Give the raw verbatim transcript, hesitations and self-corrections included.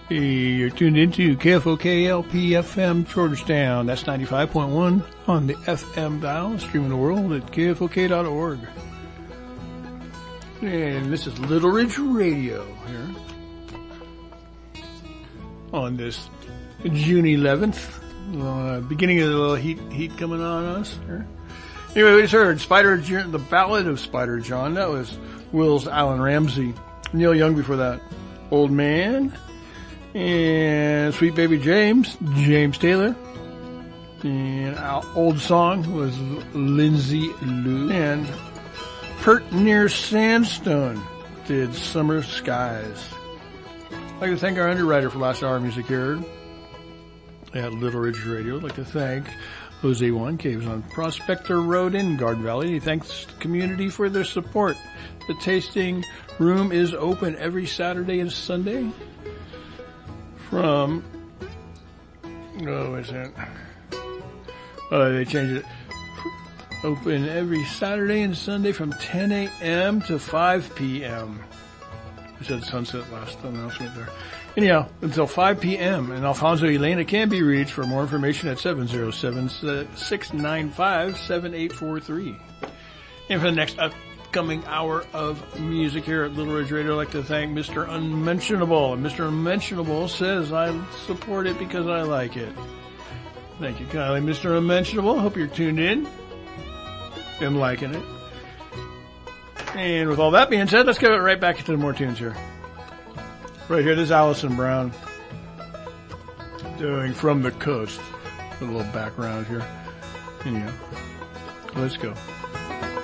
Hey, you're tuned into K F O K L P F M Georgetown. That's ninety-five point one on the F M dial, streaming the world at K F O K dot org. And this is Little Ridge Radio here on this June eleventh. Uh, beginning of the little heat, heat coming on us here. Anyway, we just heard Spider, the Ballad of Spider John. That was Will's Alan Ramsey. Neil Young before that. Old Man. And Sweet Baby James, James Taylor. And our old song was Lindsay Lou. And Pert Near Sandstone did Summer Skies. I'd like to thank our underwriter for last hour music here at Little Ridge Radio. I'd like to thank Jose Juan Caves on Prospector Road in Garden Valley. He thanks the community for their support. The tasting room is open every Saturday and Sunday. From, oh, is it? Oh, they changed it. Open every Saturday and Sunday from ten a.m. to five p.m. I said sunset last announcement there. Anyhow, until five p.m. And Alfonso Elena can be reached for more information at seven oh seven, six nine five, seven eight four three. And for the next upcoming hour of music here at Little Ridge Radio, I'd like to thank Mister Unmentionable. And Mister Unmentionable says, I support it because I like it. Thank you kindly, Mister Unmentionable. Hope you're tuned in and liking it. And with all that being said, let's get right back into the more tunes here. Right here, this is Alison Brown doing From the Coast. A little background here. Anyhow, let's go.